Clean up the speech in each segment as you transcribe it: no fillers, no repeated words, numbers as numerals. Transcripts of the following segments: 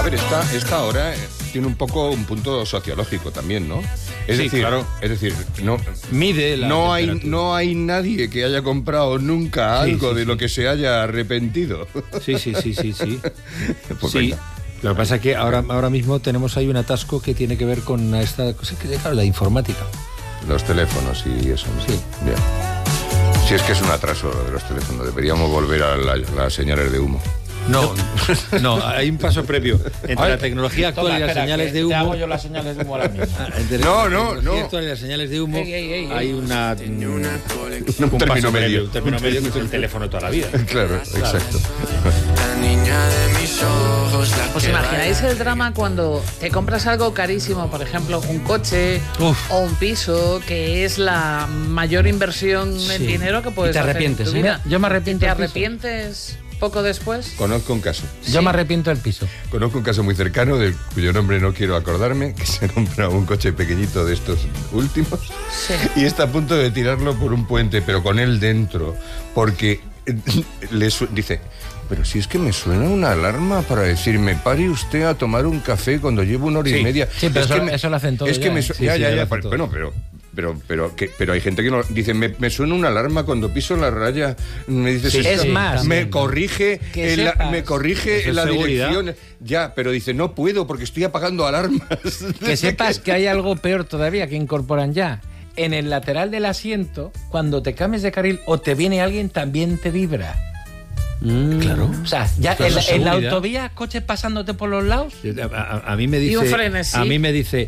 ver, esta hora tiene un poco un punto sociológico también, ¿no? Es Sí, decir, claro. Es decir, no mide la temperatura. no hay nadie que haya comprado nunca algo de lo que se haya arrepentido. Sí. Pues Sí. venga. Lo que pasa es que ahora mismo tenemos ahí un atasco que tiene que ver con esta cosa, claro, la informática. Los teléfonos y eso, ¿no? Sí. Bien. Si es que es un atraso lo de los teléfonos, deberíamos volver a las señales de humo. No, hay un paso previo entre la tecnología actual y las señales de humo. Te hago yo las señales de humo ahora mismo. Entre No. la tecnología actual y las señales de humo hay un Un término paso medio. previo, un término medio que es el teléfono toda la vida. Claro, exacto. ¿Os imagináis el drama cuando te compras algo carísimo, por ejemplo, un coche Uf. o un piso, que es la mayor inversión en dinero que puedes Y te hacer arrepientes, en tu ¿eh? vida? Yo me arrepiento ¿Y te del piso. arrepientes poco después? Conozco un caso. Yo me arrepiento del piso. Conozco un caso muy cercano, del cuyo nombre no quiero acordarme, que se compra un coche pequeñito de estos últimos Sí. y está a punto de tirarlo por un puente, pero con él dentro, porque dice, pero si es que me suena una alarma para decirme, pare usted a tomar un café cuando llevo una hora y media. Sí, pero Es eso, que eso lo hacen todos. Es que ya, me ¿eh? suena... Sí, Ya, lo hacen bueno, pero hay gente que no... Dice, me suena una alarma cuando piso la raya. Me dice, Sí, es más, me también. corrige, Que en sepas. me corrige Eso en es la seguridad. dirección. Ya, pero dice, no puedo porque estoy apagando alarmas. Que sepas que hay algo peor todavía que incorporan ya. En el lateral del asiento, cuando te cambies de carril o te viene alguien, también te vibra. Claro. O sea, ya Pero en la seguridad. autovía, coches pasándote por los lados. A mí me dice... Y un frenesí. A mí me dice...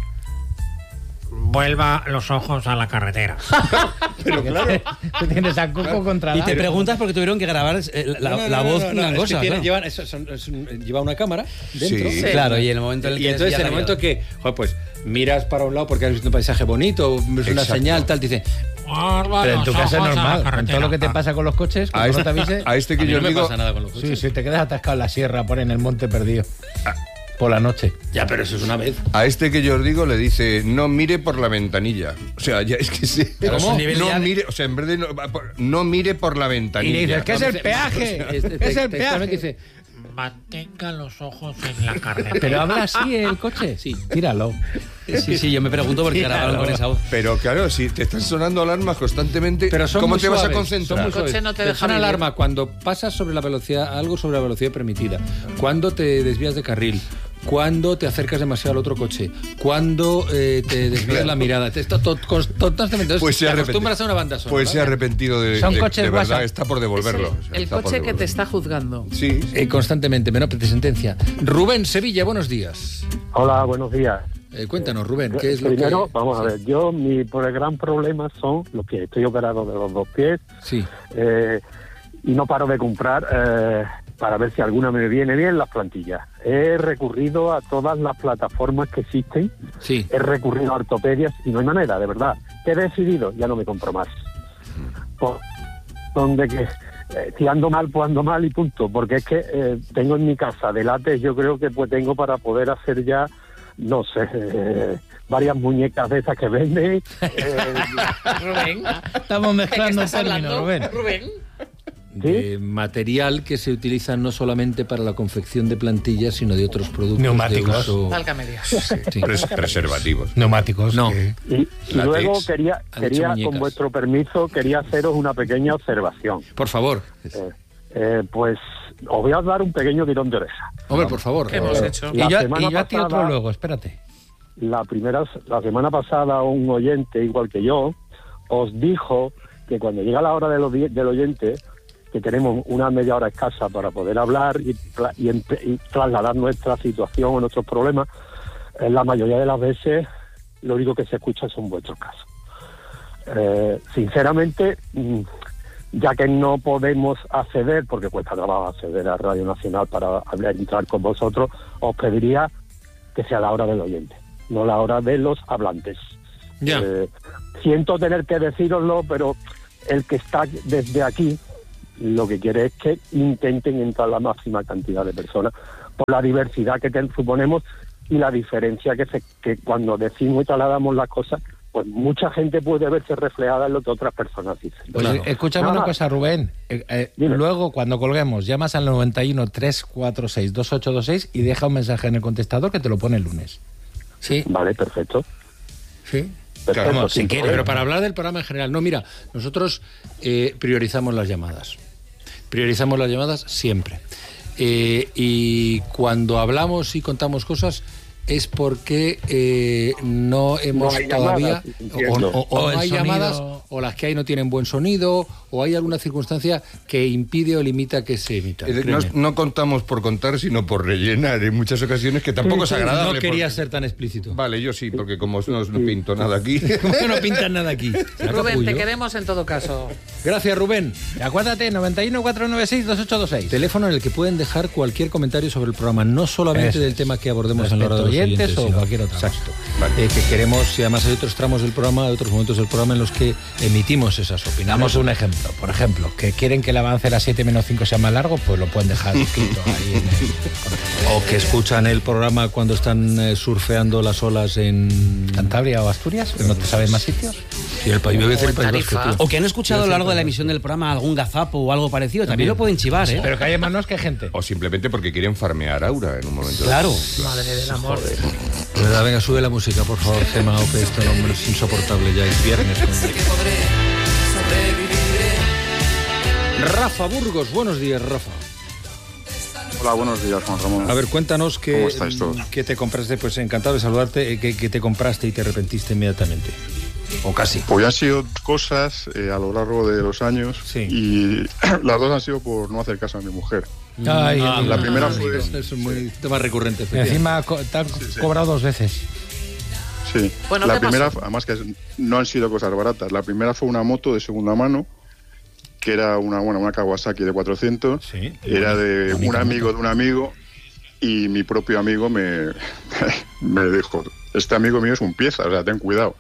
Vuelva los ojos a la carretera. Pero claro. Tú tienes a Coco contra Y la... te preguntas por qué tuvieron que grabar la voz gangosa. Es que claro. lleva una cámara dentro. Sí. Claro, y en el momento en el que Y entonces ya en el momento que, joder, pues miras para un lado porque has visto un paisaje bonito, ves una Exacto. señal, tal, te dice, Vuelva Pero en tu los casa es ojos a la normal. Con carretera. todo lo que te pasa con los coches, A como no este, te avise... a este a que mí yo no me digo... pasa nada con los coches. Sí, te quedas atascado en la sierra, por en el monte perdido. Por la noche. ya, pero eso es una vez. A este que yo os digo le dice, no mire por la ventanilla. O sea, ya es que sí. Pero es un nivel No ya de- mire, o sea, en vez de no mire por la Y ventanilla. le dices, ¿qué es el peaje? Es el peaje. Dice, Mantenga los ojos en la carretera. Pero habla así el coche. Sí. Tíralo. Sí, yo me pregunto por qué grabaron con esa voz. Pero claro, si te están sonando alarmas constantemente, pero son ¿cómo muy te vas a suaves, concentrar? son muy El coche suaves. no te Pero deja suena vivir. alarma cuando pasas sobre la velocidad, algo sobre la velocidad permitida, cuando te desvías de carril, cuando te acercas demasiado al otro coche, cuando te desvías la mirada. Está constantemente. Entonces, Pues se te ha acostumbras a una banda sonora. Pues se ha arrepentido de Son coches de verdad, WhatsApp. está por devolverlo. Es el Está por coche que te devolverlo. está juzgando. Sí. Constantemente, menópete sentencia. Rubén Sevilla, buenos días. Hola, buenos días. Cuéntanos, Rubén, ¿qué es lo Primero, que...? vamos a ver, mi gran problema son los pies. Estoy operado de los dos pies Sí. y no paro de comprar para ver si alguna me viene bien las plantillas. He recurrido a todas las plataformas que existen, Sí. he recurrido a ortopedias y no hay manera, de verdad. He decidido, ya no me compro más. Por donde que si ando mal, pues ando mal y punto. Porque es que tengo en mi casa de látex, yo creo que pues tengo para poder hacer ya, no sé, varias muñecas de esas que venden. Rubén, Estamos ¿de qué mezclando estás términos, hablando, Rubén. Rubén? De material que se utiliza no solamente para la confección de plantillas, sino de otros productos. Neumáticos. De uso... Válgame Dios. Sí. Preservativos. Neumáticos. No. Y Látex. luego Han quería hecho muñecas. con vuestro permiso, quería haceros una pequeña observación. Por favor. Pues os voy a dar un pequeño tirón de oreja. Hombre, por favor. ¿Qué hemos hecho? La Y yo semana a ti otro pasada- luego, espérate. La semana pasada un oyente, igual que yo, os dijo que cuando llega la hora del oyente, que tenemos una media hora escasa para poder hablar y trasladar nuestra situación o nuestros problemas, la mayoría de las veces lo único que se escucha son vuestros casos. Sinceramente, ya que no podemos acceder, porque cuesta trabajo acceder a Radio Nacional para entrar con vosotros, os pediría que sea la hora del oyente, no la hora de los hablantes. Ya. Siento tener que decíroslo, pero el que está desde aquí lo que quiere es que intenten entrar la máxima cantidad de personas por la diversidad que suponemos y la diferencia que cuando decimos y trasladamos las cosas, pues mucha gente puede verse reflejada en lo que otras personas dicen. Pues escúchame Nada una más. cosa, Rubén. Dime. Luego, cuando colguemos, llamas al 91 346 2826 y deja un mensaje en el contestador que te lo pone el lunes. Sí, Vale, perfecto. sí. Perfecto, Vamos, sin Si quiere, problema. pero para hablar del programa en general. No, mira, nosotros priorizamos las llamadas. Priorizamos las llamadas siempre. Y cuando hablamos y contamos cosas es porque no hemos No hay todavía llamadas, entiendo. o O no el hay sonido. llamadas o las que hay no tienen buen sonido o hay alguna circunstancia que impide o limita que se emita. No contamos por contar, sino por rellenar en muchas ocasiones, que tampoco es agradable. No quería porque- ser tan explícito. Vale, yo sí, porque como no pinto nada aquí. No pintan nada aquí. Rubén, te queremos en todo caso. Gracias, Rubén. Y acuérdate, 91 496 2826. Teléfono en el que pueden dejar cualquier comentario sobre el programa, no solamente Eso del es. tema que abordemos en la hora de los Respecto oyentes oyentes, o sino- cualquier otra cosa. Exacto. Que queremos, y además hay otros tramos del programa, hay otros momentos del programa en los que emitimos esas opiniones. Damos un ejemplo. Por ejemplo, que quieren que el avance de las 7 menos 5 sea más largo, pues lo pueden dejar escrito ahí en el O que escuchan el programa cuando están surfeando las olas en Cantabria o Asturias, que no te sabes más sitios. Sí, el país. Yo voy a decir el O en País Vasco, Tarifa. tú. O que han escuchado a lo largo de la emisión del programa algún gazapo o algo parecido. También lo pueden chivar, ¿eh? Pero que haya manos que gente. O simplemente porque quieren farmear Aura en un momento. Claro. Madre del amor. De verdad, venga, sube la música, por favor, Gemma, o que esto hombre, es insoportable ya, es viernes. Rafa Burgos, buenos días, Rafa. Hola, buenos días, Juan Ramón. A ver, cuéntanos ¿Cómo estáis todos? que te compraste, pues encantado de saludarte, que te compraste y te arrepentiste inmediatamente. O casi. Pues han sido cosas a lo largo de los años Sí. y las dos han sido por no hacer caso a mi mujer. Ay, La primera fue... Eso es muy tema recurrente. y encima te han cobrado 2 veces. Sí, Bueno, la ¿qué primera, pasó? además que no han sido cosas baratas. La primera fue una moto de segunda mano, que era una Kawasaki de 400. Sí. Era de un amigo de un amigo y mi propio amigo me, me dijo, este amigo mío es un pieza, o sea, ten cuidado.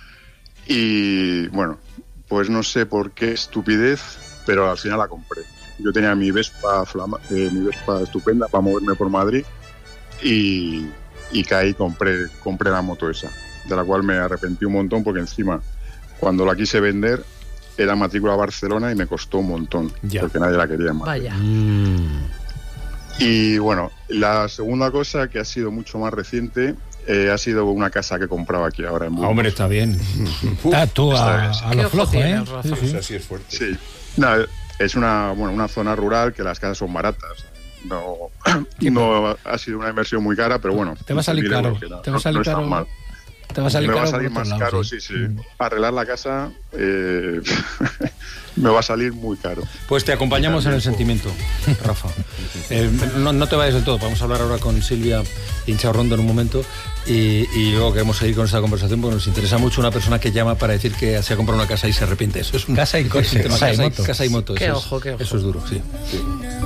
Y bueno, pues no sé por qué estupidez, pero al final la compré. Yo tenía mi Vespa, mi Vespa estupenda para moverme por Madrid y caí, compré la moto esa, de la cual me arrepentí un montón porque encima cuando la quise vender era matrícula a Barcelona y me costó un montón, Ya. porque nadie la quería más. Vaya. Y bueno, la segunda cosa que ha sido mucho más reciente ha sido una casa que compraba aquí ahora en Burgos. Hombre, está bien. Tú a ¿Qué lo ojo flojo, ¿eh? tienes, Rafa? Sí, sí. Así es fuerte. Sí. No, es una zona rural que las casas son baratas. No ha sido una inversión muy cara, pero bueno. Te va a salir 1.000 caro. euros, que no- Te va a no salir está caro. mal. Te va a salir Me va caro a por salir otro más lado, caro, sí. Arreglar la casa me va a salir muy caro. Pues te acompañamos en el sentimiento, Rafa. No te vayas del todo, vamos a hablar ahora con Silvia Incharrondo en un momento y luego queremos seguir con esta conversación porque nos interesa mucho una persona que llama para decir que se ha comprado una casa y se arrepiente. Eso es un Casa y coche, es un tema, casa y moto. casa y moto. Qué eso ojo, qué ojo. Eso es duro, sí.